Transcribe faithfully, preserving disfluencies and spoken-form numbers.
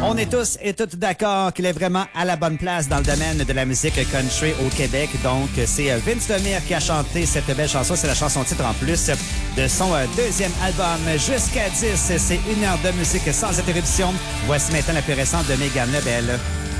On est tous et toutes d'accord qu'il est vraiment à la bonne place dans le domaine de la musique country au Québec. Donc, c'est Vince Lemire qui a chanté cette belle chanson. C'est la chanson titre en plus de son deuxième album. Jusqu'à dix, c'est une heure de musique sans interruption. Voici maintenant la plus récente de Mégane Lebel.